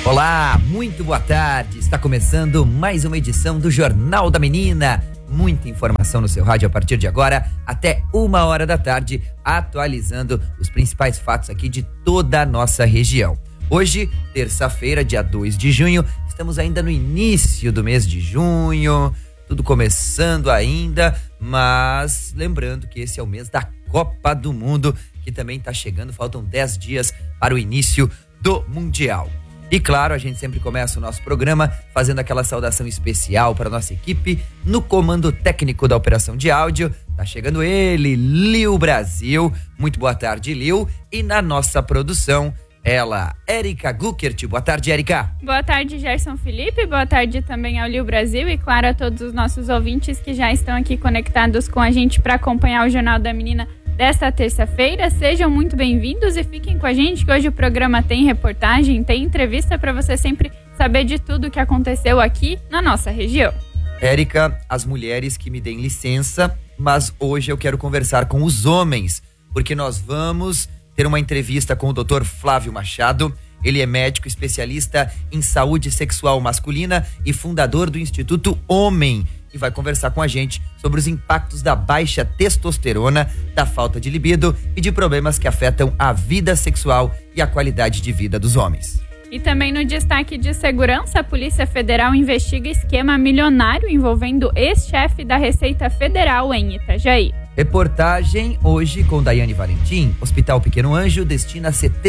Olá, muito boa tarde. Está começando mais uma edição do Jornal da Menina. Muita informação no seu rádio a partir de agora até 1h da tarde, atualizando os principais fatos aqui de toda a nossa região. Hoje, terça-feira, dia 2 de junho, estamos ainda no início do mês de junho, tudo começando ainda, mas lembrando que esse é o mês da Copa do Mundo, que também está chegando, faltam 10 dias para o início do Mundial. E claro, a gente sempre começa o nosso programa fazendo aquela saudação especial para a nossa equipe no comando técnico da operação de áudio. Tá chegando ele, Liu Brasil. Muito boa tarde, Liu. E na nossa produção, ela, Érica Guckert. Boa tarde, Érica. Boa tarde, Gerson Felipe. Boa tarde também ao Liu Brasil e, claro, a todos os nossos ouvintes que já estão aqui conectados com a gente para acompanhar o Jornal da Menina desta terça-feira. Sejam muito bem-vindos e fiquem com a gente, que hoje o programa tem reportagem, tem entrevista para você sempre saber de tudo o que aconteceu aqui na nossa região. Érica, as mulheres que me deem licença, mas hoje eu quero conversar com os homens, porque nós vamos ter uma entrevista com o Dr. Flávio Machado. Ele é médico especialista em saúde sexual masculina e fundador do Instituto Homem, e vai conversar com a gente sobre os impactos da baixa testosterona, da falta de libido e de problemas que afetam a vida sexual e a qualidade de vida dos homens. E também no destaque de segurança, a Polícia Federal investiga esquema milionário envolvendo ex-chefe da Receita Federal em Itajaí. Reportagem hoje com Daiane Valentim. Hospital Pequeno Anjo destina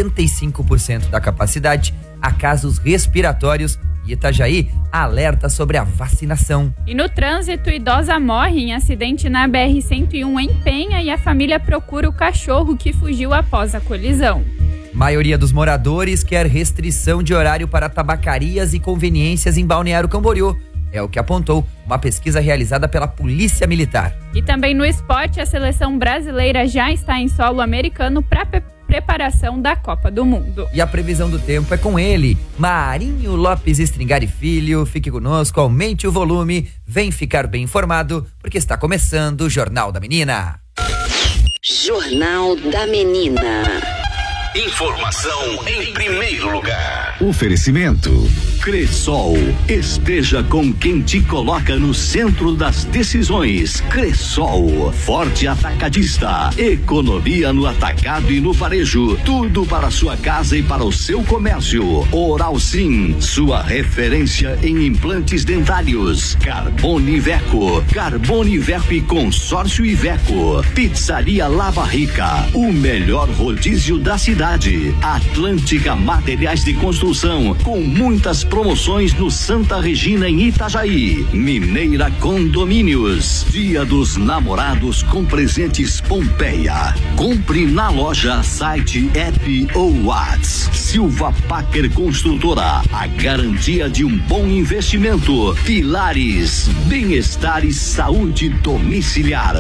75% da capacidade a casos respiratórios. E Itajaí alerta sobre a vacinação. E no trânsito, idosa morre em acidente na BR-101 em Penha e a família procura o cachorro que fugiu após a colisão. Maioria dos moradores quer restrição de horário para tabacarias e conveniências em Balneário Camboriú. É o que apontou uma pesquisa realizada pela Polícia Militar. E também no esporte, a seleção brasileira já está em solo americano para preparação da Copa do Mundo. E a previsão do tempo é com ele, Marinho Lopes Stringari Filho. Fique conosco, aumente o volume, vem ficar bem informado, porque está começando o Jornal da Menina. Jornal da Menina. Informação em primeiro lugar. Oferecimento Cressol, esteja com quem te coloca no centro das decisões. Cressol, forte atacadista, economia no atacado e no varejo, tudo para sua casa e para o seu comércio. Oral Sim, sua referência em implantes dentários. Carbone Iveco e Consórcio Iveco. Pizzaria Lava Rica, o melhor rodízio da cidade. Atlântica Materiais de Construção, com muitas promoções no Santa Regina em Itajaí. Mineira Condomínios, Dia dos Namorados com presentes Pompeia. Compre na loja, site, app ou WhatsApp. Silva Packer Construtora, a garantia de um bom investimento. Pilares, bem-estar e saúde domiciliar.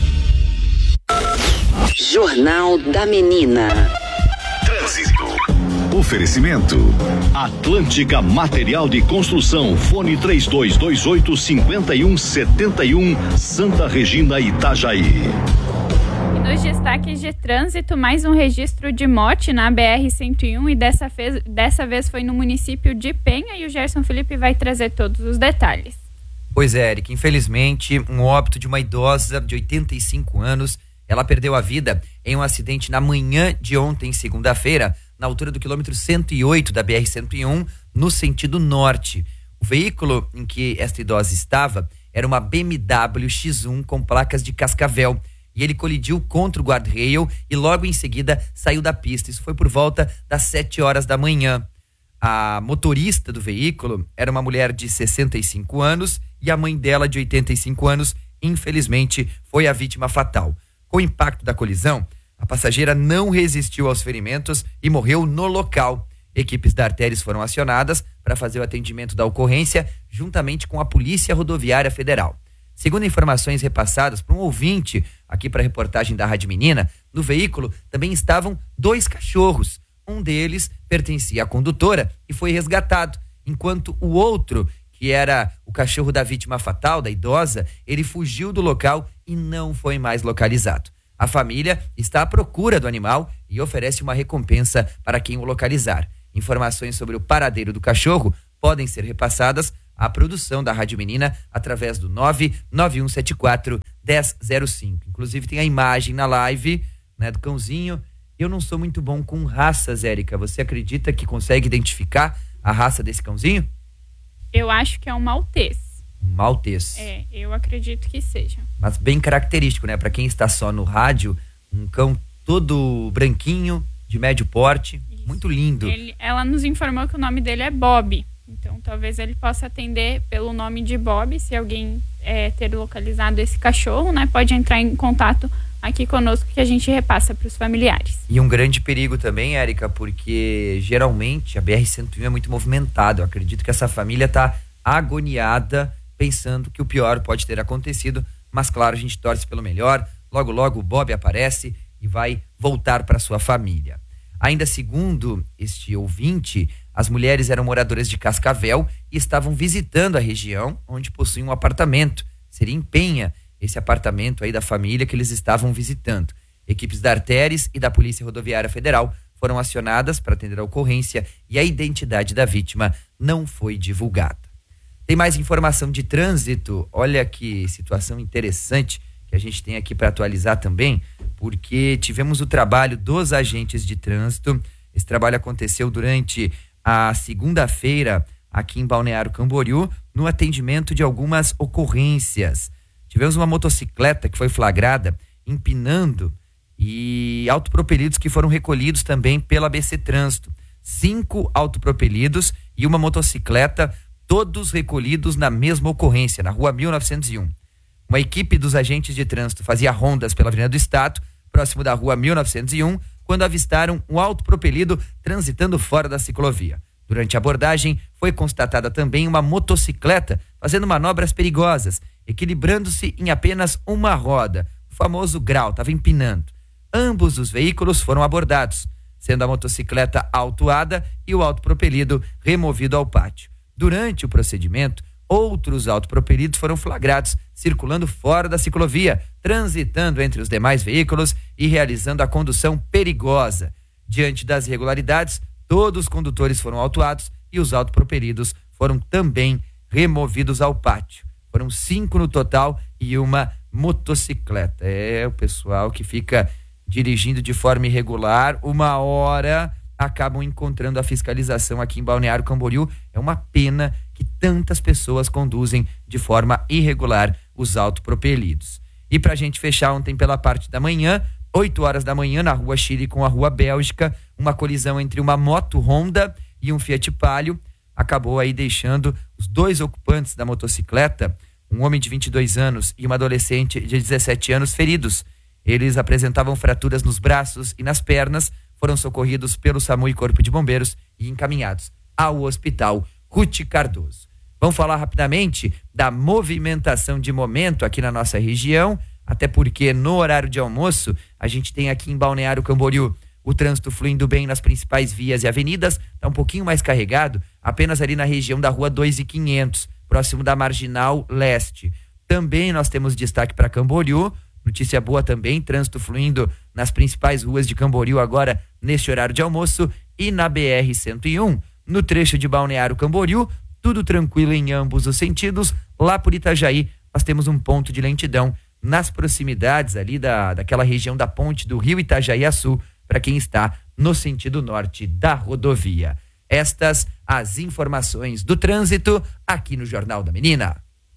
Jornal da Menina. Trânsito. Oferecimento Atlântica Material de Construção, fone 3228-5171, Santa Regina, Itajaí. E nos destaques de trânsito, mais um registro de morte na BR-101 e dessa vez foi no município de Penha, e o Gerson Felipe vai trazer todos os detalhes. Pois é, Eric, infelizmente um óbito de uma idosa de 85 anos. Ela perdeu a vida em um acidente na manhã de ontem, segunda-feira, na altura do quilômetro 108 da BR-101, no sentido norte. O veículo em que esta idosa estava era uma BMW X1 com placas de Cascavel, e ele colidiu contra o guardrail e logo em seguida saiu da pista. Isso foi por volta das 7h da manhã. A motorista do veículo era uma mulher de 65 anos e a mãe dela, de 85 anos, infelizmente foi a vítima fatal. Com o impacto da colisão, a passageira não resistiu aos ferimentos e morreu no local. Equipes da Artéries foram acionadas para fazer o atendimento da ocorrência, juntamente com a Polícia Rodoviária Federal. Segundo informações repassadas por um ouvinte aqui para a reportagem da Rádio Menina, no veículo também estavam 2 cachorros. Um deles pertencia à condutora e foi resgatado, enquanto o outro, que era o cachorro da vítima fatal, da idosa, ele fugiu do local e não foi mais localizado. A família está à procura do animal e oferece uma recompensa para quem o localizar. Informações sobre o paradeiro do cachorro podem ser repassadas à produção da Rádio Menina através do 99174-1005. Inclusive tem a imagem na live, né, do cãozinho. Eu não sou muito bom com raças, Érica. Você acredita que consegue identificar a raça desse cãozinho? Eu acho que é um maltês. Um maltês. Eu acredito que seja. Mas bem característico, né? Para quem está só no rádio, um cão todo branquinho, de médio porte, isso. Muito lindo. Ela nos informou que o nome dele é Bob. Então talvez ele possa atender pelo nome de Bob. Se alguém ter localizado esse cachorro, né? Pode entrar em contato aqui conosco que a gente repassa para os familiares. E um grande perigo também, Érica, porque geralmente a BR-101 é muito movimentada. Eu acredito que essa família está agoniada, pensando que o pior pode ter acontecido, mas claro, a gente torce pelo melhor. Logo, logo o Bob aparece e vai voltar para sua família. Ainda segundo este ouvinte, as mulheres eram moradoras de Cascavel e estavam visitando a região onde possuem um apartamento. Seria em Penha esse apartamento aí da família que eles estavam visitando. Equipes da Arteres e da Polícia Rodoviária Federal foram acionadas para atender a ocorrência e a identidade da vítima não foi divulgada. Tem mais informação de trânsito. Olha que situação interessante que a gente tem aqui para atualizar também, porque tivemos o trabalho dos agentes de trânsito. Esse trabalho aconteceu durante a segunda-feira aqui em Balneário Camboriú, no atendimento de algumas ocorrências. Tivemos uma motocicleta que foi flagrada empinando e autopropelidos que foram recolhidos também pela ABC Trânsito. 5 autopropelidos e uma motocicleta, todos recolhidos na mesma ocorrência, na rua 1901. Uma equipe dos agentes de trânsito fazia rondas pela Avenida do Estado, próximo da rua 1901, quando avistaram um autopropelido transitando fora da ciclovia. Durante a abordagem, foi constatada também uma motocicleta fazendo manobras perigosas, equilibrando-se em apenas uma roda. O famoso grau, estava empinando. Ambos os veículos foram abordados, sendo a motocicleta autuada e o autopropelido removido ao pátio. Durante o procedimento, outros autopropelidos foram flagrados circulando fora da ciclovia, transitando entre os demais veículos e realizando a condução perigosa. Diante das irregularidades, todos os condutores foram autuados e os autopropelidos foram também removidos ao pátio. Foram 5 no total e uma motocicleta. O pessoal que fica dirigindo de forma irregular, uma hora acabam encontrando a fiscalização aqui em Balneário Camboriú. É uma pena que tantas pessoas conduzem de forma irregular os autopropelidos. E pra gente fechar ontem pela parte da manhã, 8 horas da manhã, na rua Chile com a rua Bélgica, uma colisão entre uma moto Honda e um Fiat Palio acabou aí deixando os 2 ocupantes da motocicleta, um homem de 22 anos e uma adolescente de 17 anos, feridos. Eles apresentavam fraturas nos braços e nas pernas, foram socorridos pelo SAMU e Corpo de Bombeiros e encaminhados ao Hospital Ruth Cardoso. Vamos falar rapidamente da movimentação de momento aqui na nossa região, até porque no horário de almoço a gente tem aqui em Balneário Camboriú o trânsito fluindo bem nas principais vias e avenidas, está um pouquinho mais carregado apenas ali na região da rua 2.500, próximo da Marginal Leste. Também nós temos destaque para Camboriú, notícia boa também, trânsito fluindo nas principais ruas de Camboriú agora neste horário de almoço e na BR-101, no trecho de Balneário Camboriú, tudo tranquilo em ambos os sentidos. Lá por Itajaí nós temos um ponto de lentidão nas proximidades ali daquela região da ponte do Rio Itajaí-Açu, para quem está no sentido norte da rodovia. Estas as informações do trânsito aqui no Jornal da Menina.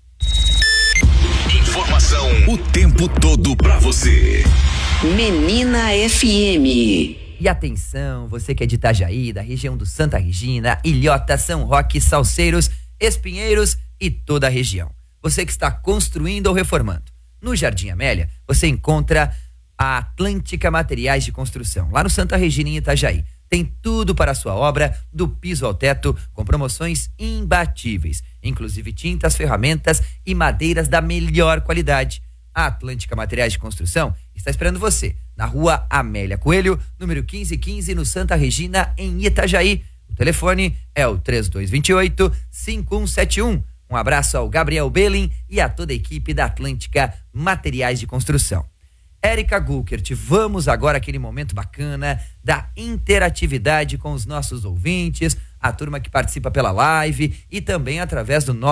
Informação o tempo todo pra você. Menina FM. E atenção, você que é de Itajaí, da região do Santa Regina, Ilhota, São Roque, Salceiros, Espinheiros e toda a região. Você que está construindo ou reformando. No Jardim Amélia, você encontra a Atlântica Materiais de Construção, lá no Santa Regina, em Itajaí. Tem tudo para a sua obra, do piso ao teto, com promoções imbatíveis, inclusive tintas, ferramentas e madeiras da melhor qualidade. A Atlântica Materiais de Construção está esperando você, na rua Amélia Coelho, número 1515, no Santa Regina, em Itajaí. O telefone é o 3228-5171. Um abraço ao Gabriel Belling e a toda a equipe da Atlântica Materiais de Construção. Érica Guckert, vamos agora àquele momento bacana da interatividade com os nossos ouvintes, a turma que participa pela live e também através do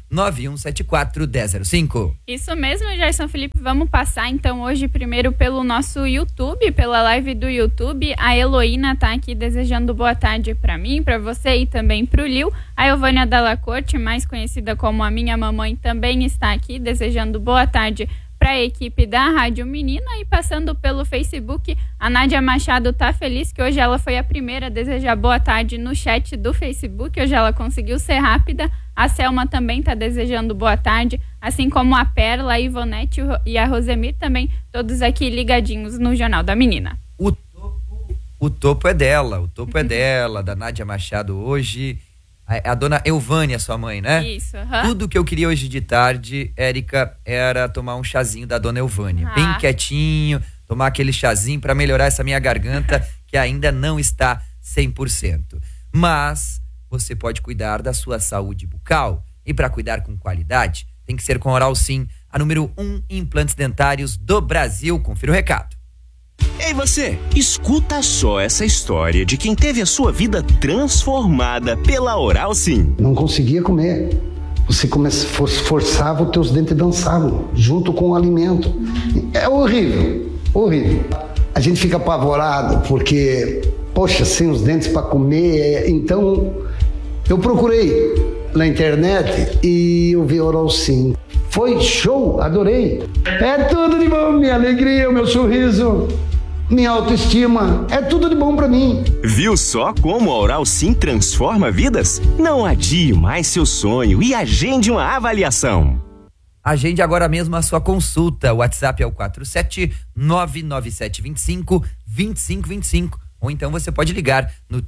991741005. Isso mesmo, Gerson Felipe, vamos passar então hoje primeiro pelo nosso YouTube, pela live do YouTube. A Heloína tá aqui desejando boa tarde para mim, para você e também pro Lil. A Elvânia Dalla Corte, mais conhecida como a minha mamãe, também está aqui desejando boa tarde para a equipe da Rádio Menina. E passando pelo Facebook, a Nádia Machado tá feliz que hoje ela foi a primeira a desejar boa tarde no chat do Facebook. Hoje ela conseguiu ser rápida. A Selma também tá desejando boa tarde, assim como a Perla, a Ivonete e a Rosemir também, todos aqui ligadinhos no Jornal da Menina. O topo é dela, é dela, da Nádia Machado hoje. A dona Elvânia, sua mãe, né? Isso, Tudo que eu queria hoje de tarde, Érica, era tomar um chazinho da dona Elvânia. Bem quietinho, tomar aquele chazinho para melhorar essa minha garganta, que ainda não está 100%. Mas você pode cuidar da sua saúde bucal. E para cuidar com qualidade, tem que ser com Oral Sim, a número 1 em implantes dentários do Brasil. Confira o recado. Ei você, escuta só essa história de quem teve a sua vida transformada pela Oral Sim. Não conseguia comer. Você forçava, os teus dentes dançavam junto com o alimento. É horrível, horrível. A gente fica apavorado porque, poxa, sem os dentes para comer. Então, eu procurei na internet e eu vi Oral Sim. Foi show, adorei. É tudo de bom, minha alegria, o meu sorriso, minha autoestima, é tudo de bom pra mim. Viu só como a Oral Sim transforma vidas? Não adie mais seu sonho e agende uma avaliação. Agende agora mesmo a sua consulta. O WhatsApp é o 47997252525. Ou então você pode ligar no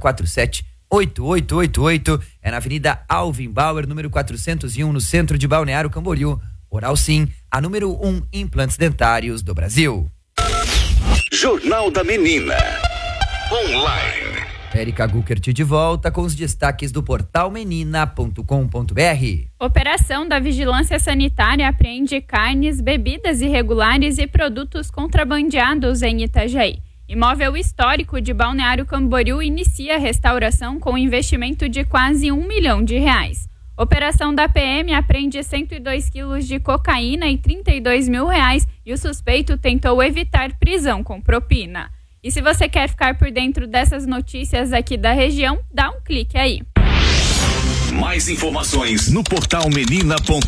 3047-8888. É na Avenida Alvin Bauer, número 401, no centro de Balneário Camboriú. Oral Sim, a número 1 em implantes dentários do Brasil. Jornal da Menina. Online. Érica Guckert de volta com os destaques do portal menina.com.br. Operação da Vigilância Sanitária apreende carnes, bebidas irregulares e produtos contrabandeados em Itajaí. Imóvel histórico de Balneário Camboriú inicia a restauração com investimento de quase R$1 milhão. Operação da PM apreende 102 quilos de cocaína e R$32 mil e o suspeito tentou evitar prisão com propina. E se você quer ficar por dentro dessas notícias aqui da região, dá um clique aí. Mais informações no portal menina.com.br.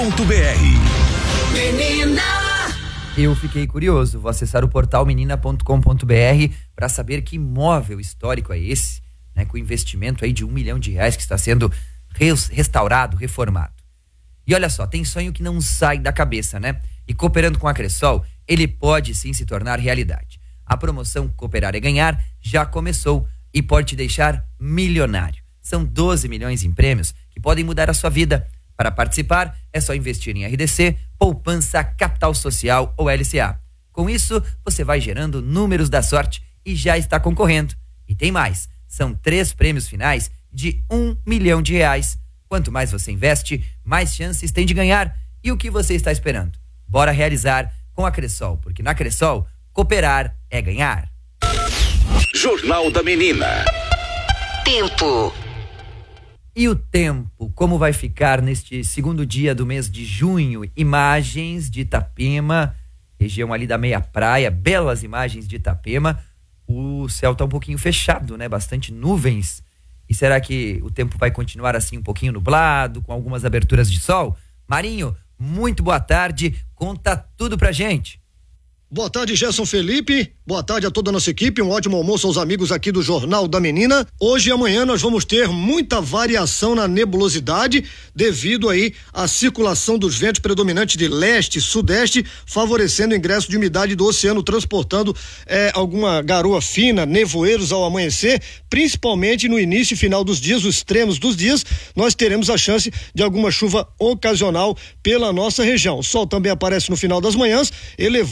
Menina! Eu fiquei curioso, vou acessar o portal menina.com.br para saber que imóvel histórico é esse, né, com investimento aí de R$1 milhão que está sendo restaurado, reformado. E olha só, tem sonho que não sai da cabeça, né? E cooperando com a Cressol, ele pode sim se tornar realidade. A promoção Cooperar é Ganhar já começou e pode te deixar milionário. São 12 milhões em prêmios que podem mudar a sua vida. Para participar, é só investir em RDC, Poupança Capital Social ou LCA. Com isso, você vai gerando números da sorte e já está concorrendo. E tem mais, são 3 prêmios finais de R$1 milhão. Quanto mais você investe, mais chances tem de ganhar. E o que você está esperando? Bora realizar com a Cressol, porque na Cressol, cooperar é ganhar. Jornal da Menina. Tempo. E o tempo, como vai ficar neste segundo dia do mês de junho? Imagens de Itapema, região ali da meia praia, belas imagens de Itapema. O céu está um pouquinho fechado, né? Bastante nuvens. E será que o tempo vai continuar assim um pouquinho nublado, com algumas aberturas de sol? Marinho, muito boa tarde, conta tudo pra gente. Boa tarde, Gerson Felipe. Boa tarde a toda a nossa equipe. Um ótimo almoço aos amigos aqui do Jornal da Menina. Hoje e amanhã nós vamos ter muita variação na nebulosidade devido aí à circulação dos ventos predominantes de leste e sudeste, favorecendo o ingresso de umidade do oceano, transportando alguma garoa fina, nevoeiros ao amanhecer, principalmente no início e final dos dias, os extremos dos dias, nós teremos a chance de alguma chuva ocasional pela nossa região. O sol também aparece no final das manhãs, elevando as temperaturas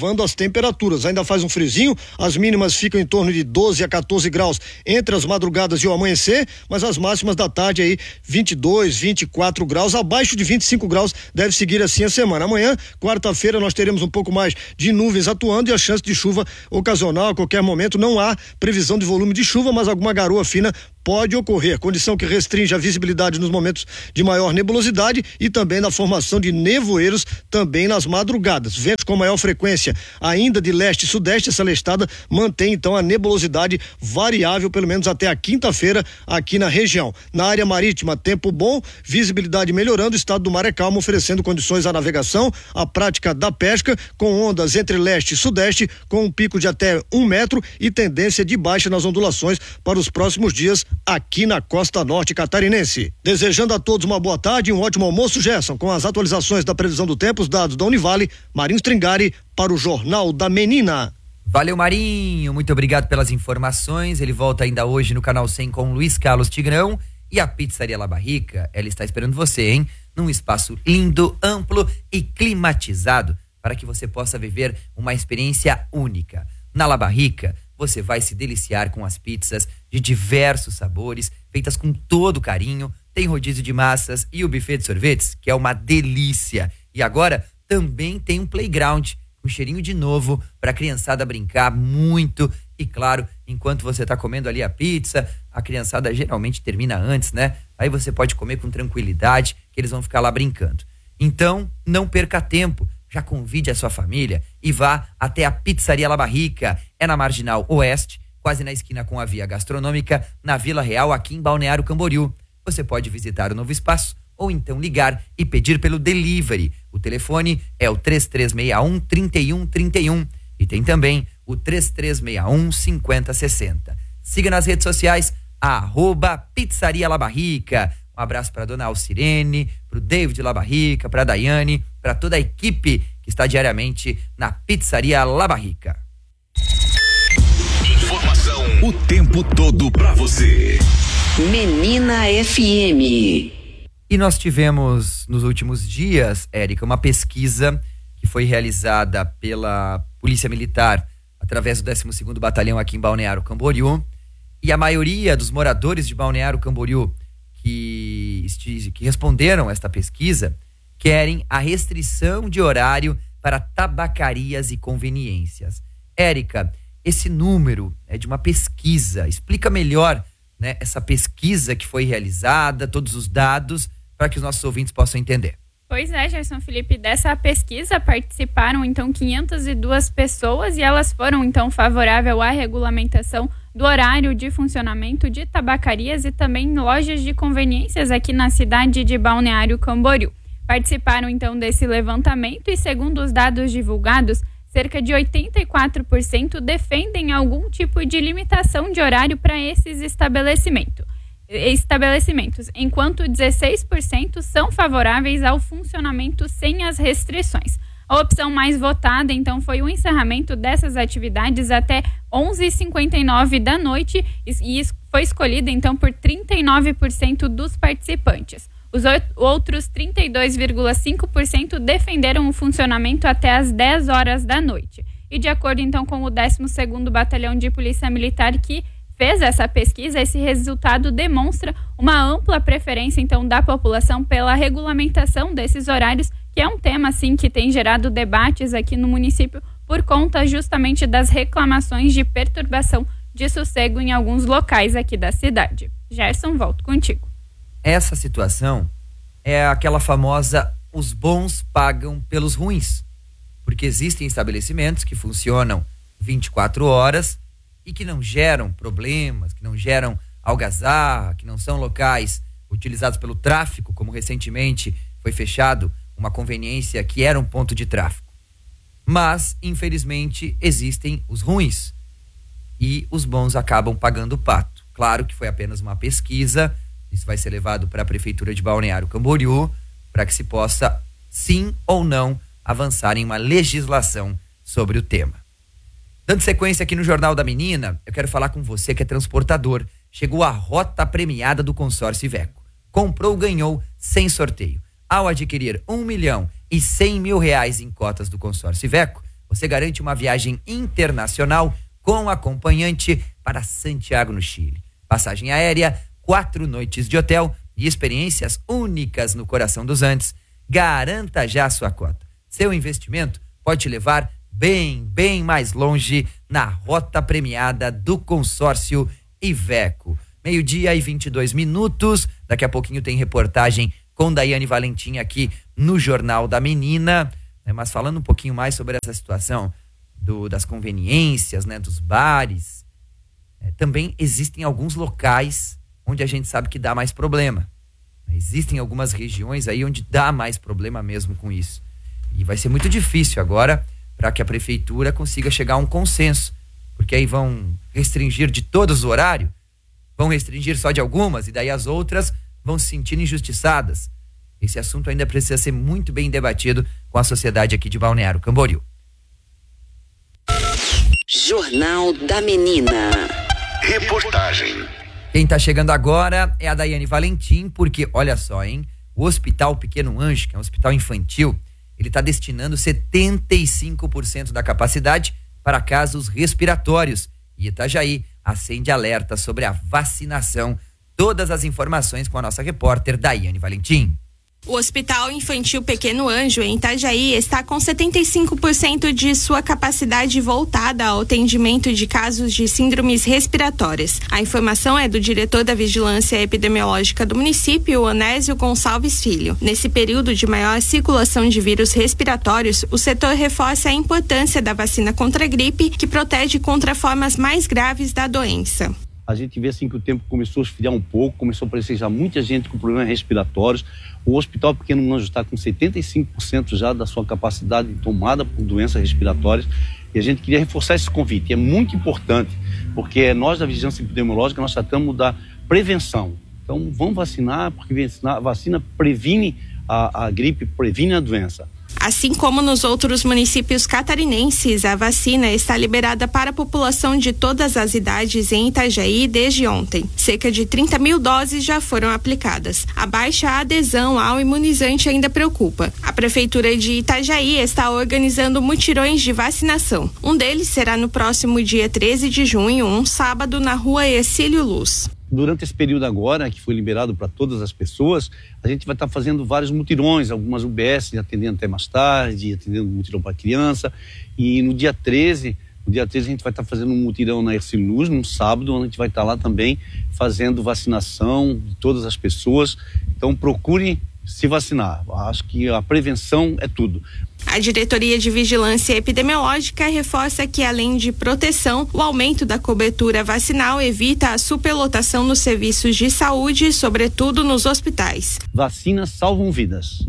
temperaturas. Ainda faz um friozinho, as mínimas ficam em torno de 12 a 14 graus entre as madrugadas e o amanhecer, mas as máximas da tarde aí 22, 24 graus, abaixo de 25 graus, deve seguir assim a semana. Amanhã, quarta-feira, nós teremos um pouco mais de nuvens atuando e a chance de chuva ocasional a qualquer momento. Não há previsão de volume de chuva, mas alguma garoa fina pode ocorrer, condição que restringe a visibilidade nos momentos de maior nebulosidade e também na formação de nevoeiros também nas madrugadas. Ventos com maior frequência ainda de leste e sudeste, essa lestada mantém então a nebulosidade variável pelo menos até a quinta-feira aqui na região. Na área marítima, tempo bom, visibilidade melhorando, o estado do mar é calmo, oferecendo condições à navegação, à prática da pesca, com ondas entre leste e sudeste, com um pico de até 1 metro e tendência de baixa nas ondulações para os próximos dias aqui na costa norte catarinense. Desejando a todos uma boa tarde e um ótimo almoço, Gerson, com as atualizações da previsão do tempo, os dados da Univale, Marinho Stringari para o Jornal da Menina. Valeu, Marinho, muito obrigado pelas informações. Ele volta ainda hoje no Canal 100 com Luiz Carlos Tigrão e a Pizzaria La Barrica, ela está esperando você, hein? Num espaço lindo, amplo e climatizado para que você possa viver uma experiência única. Na La Barrica, você vai se deliciar com as pizzas de diversos sabores, feitas com todo carinho. Tem rodízio de massas e o buffet de sorvetes, que é uma delícia. E agora também tem um playground, um cheirinho de novo para a criançada brincar muito. E claro, enquanto você está comendo ali a pizza, a criançada geralmente termina antes, né? Aí você pode comer com tranquilidade, que eles vão ficar lá brincando. Então, não perca tempo. Já convide a sua família e vá até a Pizzaria La Barrica. É na Marginal Oeste, quase na esquina com a Via Gastronômica, na Vila Real, aqui em Balneário Camboriú. Você pode visitar o novo espaço ou então ligar e pedir pelo delivery. O telefone é o 3361-3131 e tem também o 3361-5060. Siga nas redes sociais, @Pizzaria La Barrica. Um abraço para dona Alcirene, para o David La Barrica, para a Daiane, para toda a equipe que está diariamente na Pizzaria La Barrica. Informação o tempo todo para você. Menina FM. E nós tivemos nos últimos dias, Érica, uma pesquisa que foi realizada pela Polícia Militar através do 12º Batalhão aqui em Balneário Camboriú. E a maioria dos moradores de Balneário Camboriú que responderam a esta pesquisa querem a restrição de horário para tabacarias e conveniências. Érica, esse número é de uma pesquisa. Explica melhor, né, essa pesquisa que foi realizada, todos os dados, para que os nossos ouvintes possam entender. Pois é, Gerson Felipe, dessa pesquisa participaram então 502 pessoas e elas foram então favoráveis à regulamentação do horário de funcionamento de tabacarias e também lojas de conveniências aqui na cidade de Balneário Camboriú. Participaram então desse levantamento e, segundo os dados divulgados, cerca de 84% defendem algum tipo de limitação de horário para esses estabelecimentos, enquanto 16% são favoráveis ao funcionamento sem as restrições. A opção mais votada, então, foi o encerramento dessas atividades até 11h59 da noite e foi escolhida, então, por 39% dos participantes. Os outros 32,5% defenderam o funcionamento até as 10 horas da noite. E de acordo, então, com o 12º Batalhão de Polícia Militar, que fez essa pesquisa, esse resultado demonstra uma ampla preferência, então, da população pela regulamentação desses horários, que é um tema, assim, que tem gerado debates aqui no município por conta justamente das reclamações de perturbação de sossego em alguns locais aqui da cidade. Gerson, volto contigo. Essa situação é aquela famosa os bons pagam pelos ruins, porque existem estabelecimentos que funcionam 24 horas e que não geram problemas, que não geram algazarra, que não são locais utilizados pelo tráfico, como recentemente foi fechado uma conveniência que era um ponto de tráfico. Mas, infelizmente, existem os ruins e os bons acabam pagando o pato. Claro que foi apenas uma pesquisa, isso vai ser levado para a Prefeitura de Balneário Camboriú para que se possa, sim ou não, avançar em uma legislação sobre o tema. Dando sequência aqui no Jornal da Menina, eu quero falar com você que é transportador. Chegou a rota premiada do consórcio Iveco. Comprou, ganhou, sem sorteio. Ao adquirir R$1.100.000 em cotas do consórcio Iveco, você garante uma viagem internacional com acompanhante para Santiago, no Chile. Passagem aérea, 4 noites de hotel e experiências únicas no coração dos Andes. Garanta já a sua cota. Seu investimento pode te levar bem mais longe na rota premiada do consórcio Iveco. 12:22. Daqui a pouquinho tem reportagem com Daiane Valentim aqui no Jornal da Menina. Mas falando um pouquinho mais sobre essa situação das conveniências, né, dos bares, também existem alguns locais onde a gente sabe que dá mais problema. Existem algumas regiões aí onde dá mais problema mesmo com isso. E vai ser muito difícil agora para que a prefeitura consiga chegar a um consenso, porque aí vão restringir de todos o horário, vão restringir só de algumas, e daí as outras vão se sentir injustiçadas. Esse assunto ainda precisa ser muito bem debatido com a sociedade aqui de Balneário Camboriú. Jornal da Menina. Reportagem. Quem está chegando agora é a Daiane Valentim, porque, olha só, hein? O Hospital Pequeno Anjo, que é um hospital infantil, ele está destinando 75% da capacidade para casos respiratórios. E Itajaí acende alerta sobre a vacinação. Todas as informações com a nossa repórter Daiane Valentim. O Hospital Infantil Pequeno Anjo, em Itajaí, está com 75% de sua capacidade voltada ao atendimento de casos de síndromes respiratórias. A informação é do diretor da Vigilância Epidemiológica do município, Onésio Gonçalves Filho. Nesse período de maior circulação de vírus respiratórios, o setor reforça a importância da vacina contra a gripe, que protege contra formas mais graves da doença. A gente vê assim que o tempo começou a esfriar um pouco, começou a aparecer já muita gente com problemas respiratórios. O Hospital Pequeno Anjo está com 75% já da sua capacidade tomada por doenças respiratórias, e a gente queria reforçar esse convite. É muito importante, porque nós da Vigilância Epidemiológica nós tratamos da prevenção. Então vamos vacinar, porque a vacina previne a gripe, previne a doença. Assim como nos outros municípios catarinenses, a vacina está liberada para a população de todas as idades em Itajaí desde ontem. Cerca de 30 mil doses já foram aplicadas. A baixa adesão ao imunizante ainda preocupa. A Prefeitura de Itajaí está organizando mutirões de vacinação. Um deles será no próximo dia 13 de junho, um sábado, na rua Ercílio Luz. Durante esse período agora, que foi liberado para todas as pessoas, a gente vai estar fazendo vários mutirões, algumas UBS atendendo até mais tarde, atendendo mutirão para criança. E no dia 13 a gente vai estar fazendo um mutirão na Ercílio Luz, num sábado, onde a gente vai estar lá também fazendo vacinação de todas as pessoas. Então procure se vacinar. Acho que a prevenção é tudo. A Diretoria de Vigilância Epidemiológica reforça que, além de proteção, o aumento da cobertura vacinal evita a superlotação nos serviços de saúde, sobretudo nos hospitais. Vacinas salvam vidas.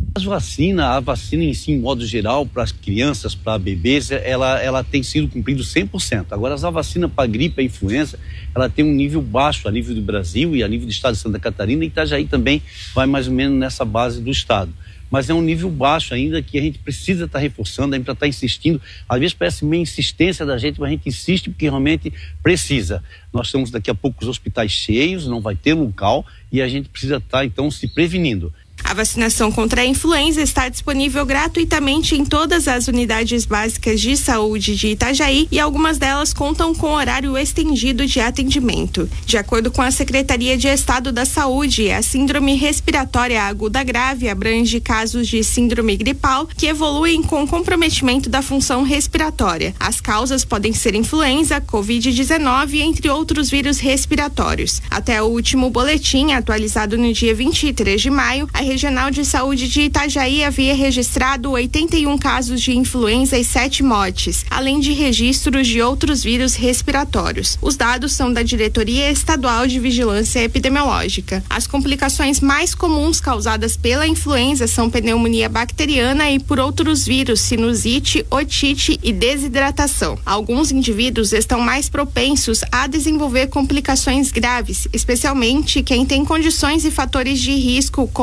A vacina em si, em modo geral, para as crianças, para bebês, ela tem sido cumprida 100%. Agora, a vacina para gripe e influenza, ela tem um nível baixo a nível do Brasil e a nível do estado de Santa Catarina, e Itajaí também vai mais ou menos nessa base do estado. Mas é um nível baixo ainda, que a gente precisa estar reforçando, a gente está insistindo. Às vezes parece meio insistência da gente, mas a gente insiste porque realmente precisa. Nós estamos daqui a pouco os hospitais cheios, não vai ter local, e a gente precisa estar então se prevenindo. A vacinação contra a influenza está disponível gratuitamente em todas as unidades básicas de saúde de Itajaí, e algumas delas contam com horário estendido de atendimento. De acordo com a Secretaria de Estado da Saúde, a síndrome respiratória aguda grave abrange casos de síndrome gripal que evoluem com comprometimento da função respiratória. As causas podem ser influenza, Covid-19, entre outros vírus respiratórios. Até o último boletim, atualizado no dia 23 de maio, a Regional de Saúde de Itajaí havia registrado 81 casos de influenza e 7 mortes, além de registros de outros vírus respiratórios. Os dados são da Diretoria Estadual de Vigilância Epidemiológica. As complicações mais comuns causadas pela influenza são pneumonia bacteriana e por outros vírus, sinusite, otite e desidratação. Alguns indivíduos estão mais propensos a desenvolver complicações graves, especialmente quem tem condições e fatores de risco como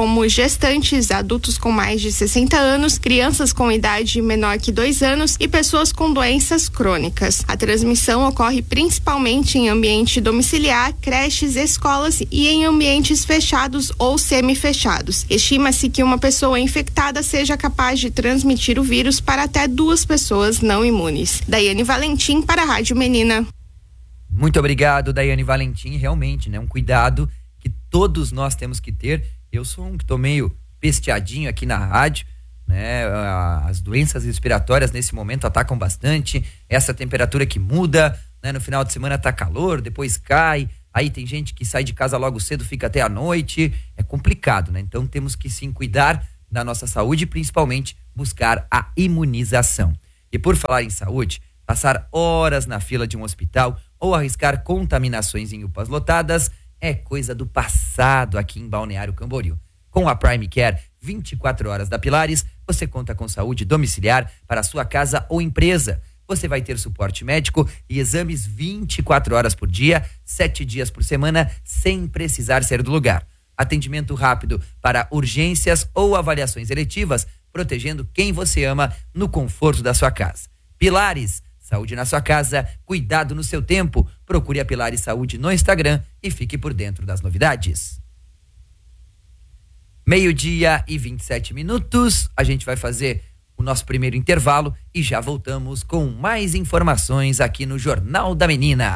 gestantes, adultos com mais de 60 anos, crianças com idade menor que 2 anos e pessoas com doenças crônicas. A transmissão ocorre principalmente em ambiente domiciliar, creches, escolas e em ambientes fechados ou semi-fechados. Estima-se que uma pessoa infectada seja capaz de transmitir o vírus para até 2 pessoas não imunes. Daiane Valentim para a Rádio Menina. Muito obrigado, Daiane Valentim. Realmente, né? Um cuidado que todos nós temos que ter. Eu sou um que tô meio pesteadinho aqui na rádio, né? As doenças respiratórias nesse momento atacam bastante. Essa temperatura que muda, né? No final de semana tá calor, depois cai. Aí tem gente que sai de casa logo cedo, fica até a noite. É complicado, né? Então temos que sim cuidar da nossa saúde e principalmente buscar a imunização. E por falar em saúde, passar horas na fila de um hospital ou arriscar contaminações em UPAs lotadas é coisa do passado aqui em Balneário Camboriú. Com a Prime Care 24 horas da Pilares, você conta com saúde domiciliar para a sua casa ou empresa. Você vai ter suporte médico e exames 24 horas por dia, 7 dias por semana, sem precisar sair do lugar. Atendimento rápido para urgências ou avaliações eletivas, protegendo quem você ama no conforto da sua casa. Pilares, saúde na sua casa, cuidado no seu tempo. Procure a Pilares Saúde no Instagram e fique por dentro das novidades. 12:27. A gente vai fazer o nosso primeiro intervalo e já voltamos com mais informações aqui no Jornal da Menina.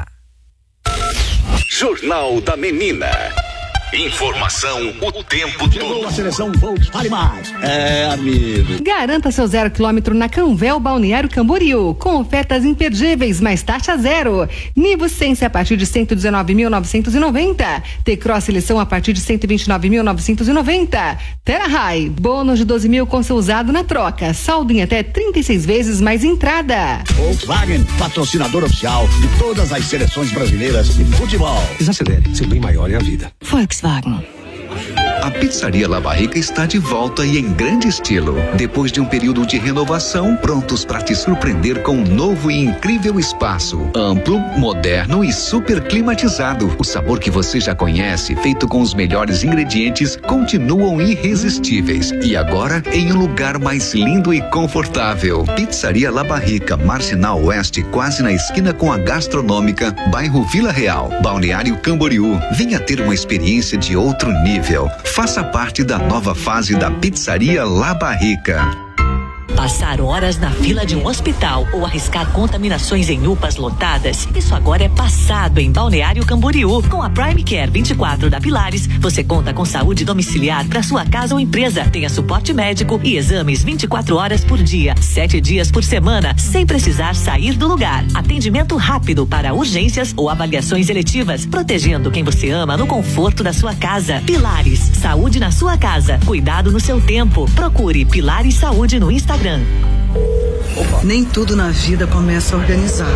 Jornal da Menina. Informação o tempo todo. A seleção Volks vale mais. É, amigo. Garanta seu 0 km na Canvel Balneário Camboriú, com ofertas imperdíveis, mais taxa zero. Nivo Sense a partir de 119.990. T-Cross Lição a partir de 129.990. Terra High, bônus de 12 mil com seu usado na troca. Saldo em até 36 vezes mais entrada. Volkswagen, patrocinador oficial de todas as seleções brasileiras de futebol. Desacelere, seu bem maior é a vida. Volkswagen. A Pizzaria La Barrica está de volta e em grande estilo. Depois de um período de renovação, prontos para te surpreender com um novo e incrível espaço. Amplo, moderno e super climatizado. O sabor que você já conhece, feito com os melhores ingredientes, continuam irresistíveis. E agora, em um lugar mais lindo e confortável. Pizzaria La Barrica, Marginal Oeste, quase na esquina com a Gastronômica, bairro Vila Real, Balneário Camboriú. Venha ter uma experiência de outro nível. Faça parte da nova fase da Pizzaria La Barrica. Passar horas na fila de um hospital ou arriscar contaminações em UPAs lotadas, isso agora é passado em Balneário Camboriú. Com a Prime Care 24 da Pilares, você conta com saúde domiciliar para sua casa ou empresa. Tenha suporte médico e exames 24 horas por dia, 7 dias por semana, sem precisar sair do lugar. Atendimento rápido para urgências ou avaliações eletivas, protegendo quem você ama no conforto da sua casa. Pilares, saúde na sua casa, cuidado no seu tempo. Procure Pilares Saúde no Instagram. Nem tudo na vida começa organizado.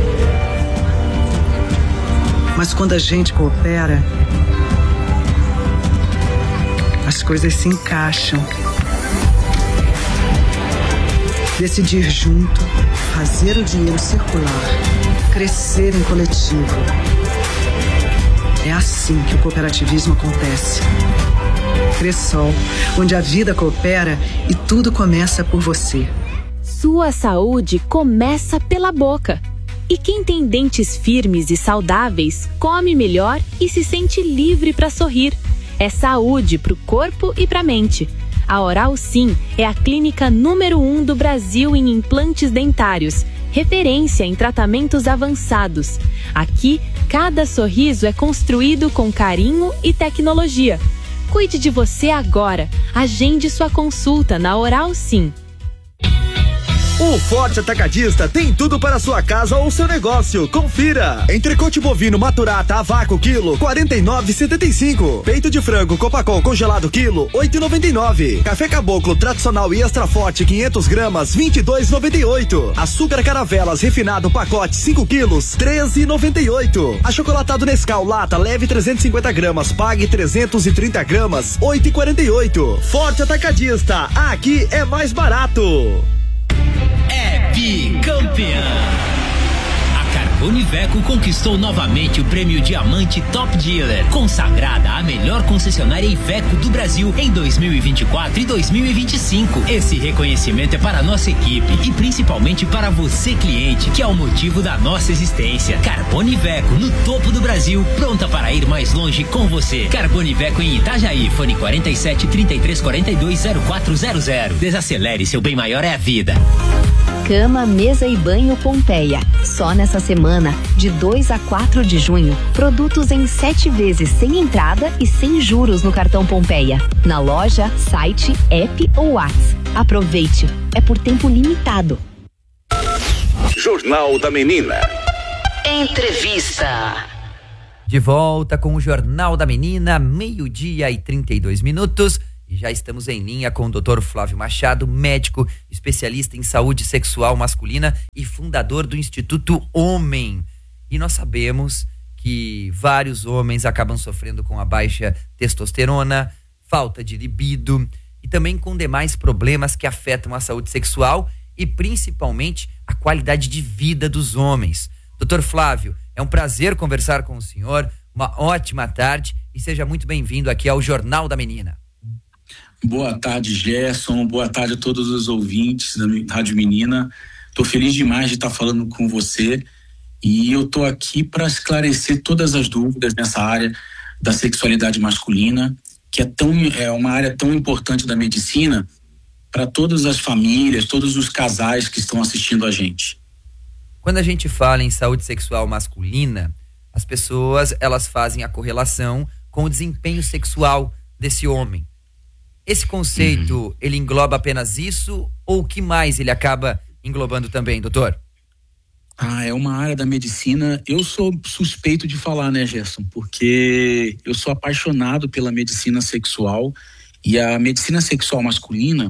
Mas quando a gente coopera, as coisas se encaixam. Decidir junto, fazer o dinheiro circular, crescer em coletivo. É assim que o cooperativismo acontece. Cressol, onde a vida coopera e tudo começa por você. Sua saúde começa pela boca. E quem tem dentes firmes e saudáveis, come melhor e se sente livre para sorrir. É saúde para o corpo e para a mente. A Oral Sim é a clínica número 1 do Brasil em implantes dentários, referência em tratamentos avançados. Aqui, cada sorriso é construído com carinho e tecnologia. Cuide de você agora. Agende sua consulta na Oral Sim. O Forte Atacadista tem tudo para sua casa ou seu negócio. Confira. Entrecote bovino maturata a vácuo quilo, 49,75. Peito de frango Copacol congelado quilo, 8,99. Café Caboclo tradicional e extra forte 500 gramas, 22,98. Açúcar Caravelas refinado pacote 5 quilos, 13,98. Achocolatado Nescau lata leve 350 gramas, pague 330 gramas, 8,48. Forte Atacadista, aqui é mais barato. É bicampeã. A Cargo Carbone Iveco conquistou novamente o prêmio Diamante Top Dealer, consagrada a melhor concessionária Iveco do Brasil em 2024 e 2025. Esse reconhecimento é para a nossa equipe e principalmente para você, cliente, que é o motivo da nossa existência. Carbone Iveco, no topo do Brasil, pronta para ir mais longe com você. Carbone Iveco em Itajaí, fone 47 33 42 0400. Desacelere, seu bem maior é a vida. Cama, mesa e banho Pompeia. Só nessa semana, de 2 a 4 de junho, produtos em 7 vezes sem entrada e sem juros no cartão Pompeia. Na loja, site, app ou WhatsApp. Aproveite, é por tempo limitado. Jornal da Menina. Entrevista. De volta com o Jornal da Menina, 12:32. E já estamos em linha com o Dr. Flávio Machado, médico, especialista em saúde sexual masculina e fundador do Instituto Homem. E nós sabemos que vários homens acabam sofrendo com a baixa testosterona, falta de libido e também com demais problemas que afetam a saúde sexual e principalmente a qualidade de vida dos homens. Dr. Flávio, é um prazer conversar com o senhor, uma ótima tarde e seja muito bem-vindo aqui ao Jornal da Menina. Boa tarde, Gerson. Boa tarde a todos os ouvintes da Rádio Menina. Estou feliz demais de estar falando com você e eu estou aqui para esclarecer todas as dúvidas nessa área da sexualidade masculina, que é uma área tão importante da medicina para todas as famílias, todos os casais que estão assistindo a gente. Quando a gente fala em saúde sexual masculina, as pessoas elas fazem a correlação com o desempenho sexual desse homem. Esse conceito, ele engloba apenas isso ou o que mais ele acaba englobando também, doutor? É uma área da medicina, eu sou suspeito de falar, né, Gerson? Porque eu sou apaixonado pela medicina sexual e a medicina sexual masculina,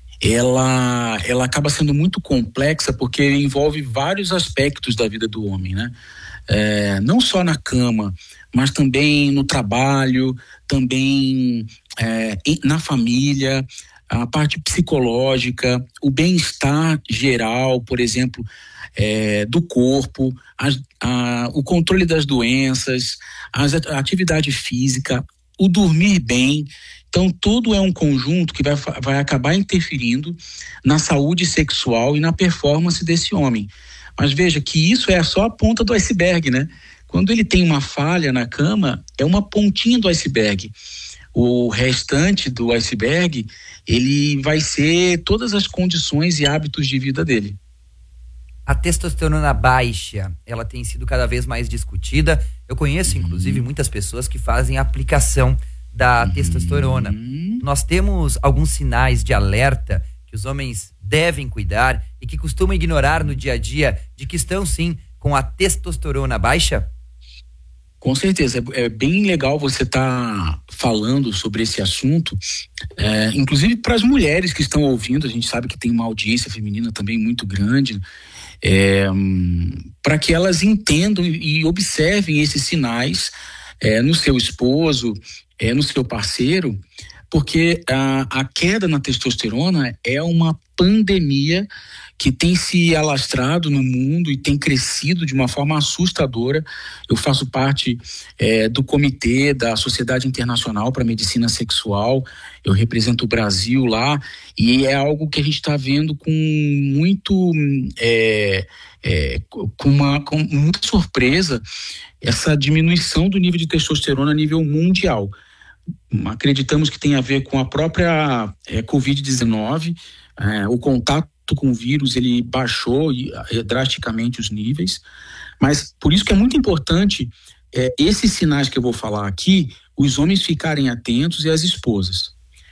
ela acaba sendo muito complexa porque envolve vários aspectos da vida do homem, né? Não só na cama, mas também no trabalho, também na família, a parte psicológica, o bem-estar geral, por exemplo, do corpo, o controle das doenças, a atividade física, o dormir bem. Então, tudo é um conjunto que vai acabar interferindo na saúde sexual e na performance desse homem. Mas veja que isso é só a ponta do iceberg, né? Quando ele tem uma falha na cama, é uma pontinha do iceberg. O restante do iceberg, ele vai ser todas as condições e hábitos de vida dele. A testosterona baixa, ela tem sido cada vez mais discutida. Eu conheço, inclusive, muitas pessoas que fazem a aplicação da testosterona. Nós temos alguns sinais de alerta que os homens devem cuidar e que costumam ignorar no dia a dia de que estão, sim, com a testosterona baixa? Com certeza, é bem legal você estar falando sobre esse assunto, inclusive para as mulheres que estão ouvindo. A gente sabe que tem uma audiência feminina também muito grande, para que elas entendam e observem esses sinais no seu esposo, no seu parceiro, porque a queda na testosterona é uma pandemia que tem se alastrado no mundo e tem crescido de uma forma assustadora. Eu faço parte do comitê da Sociedade Internacional para a Medicina Sexual, eu represento o Brasil lá, e é algo que a gente está vendo com muita surpresa, essa diminuição do nível de testosterona a nível mundial. Acreditamos que tem a ver com a própria Covid-19, o contato com o vírus, ele baixou drasticamente os níveis, mas por isso que é muito importante esses sinais que eu vou falar aqui, os homens ficarem atentos e as esposas.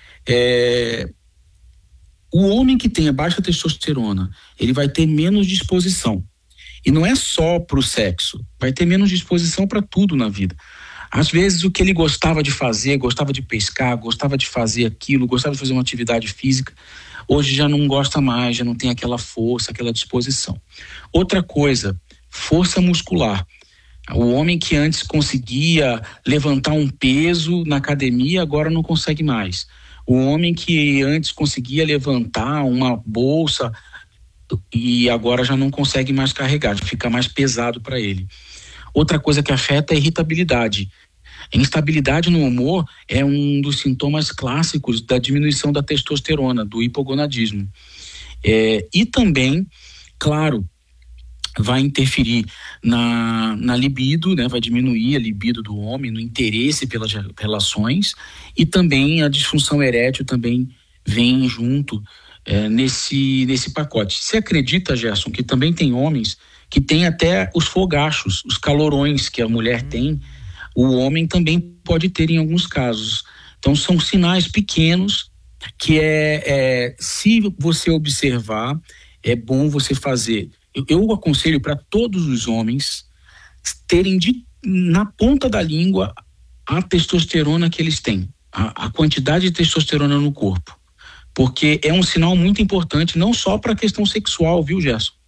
O homem que tem a baixa testosterona, ele vai ter menos disposição, e não é só para o sexo, vai ter menos disposição para tudo na vida. Às vezes o que ele gostava de fazer, gostava de pescar, gostava de fazer aquilo, gostava de fazer uma atividade física, hoje já não gosta mais, já não tem aquela força, aquela disposição. Outra coisa, força muscular. O homem que antes conseguia levantar um peso na academia, agora não consegue mais. O homem que antes conseguia levantar uma bolsa e agora já não consegue mais carregar, fica mais pesado para ele. Outra coisa que afeta é a irritabilidade. A instabilidade no humor é um dos sintomas clássicos da diminuição da testosterona, do hipogonadismo. E também, claro, vai interferir na libido, né? Vai diminuir a libido do homem, no interesse pelas relações, e também a disfunção erétil também vem junto nesse pacote. Você acredita, Gerson, que também tem homens que têm até os fogachos, os calorões que a mulher tem, o homem também pode ter em alguns casos. Então são sinais pequenos que se você observar, é bom você fazer. Eu aconselho para todos os homens terem na ponta da língua a testosterona que eles têm, a quantidade de testosterona no corpo, porque é um sinal muito importante, não só para a questão sexual, viu, Gerson?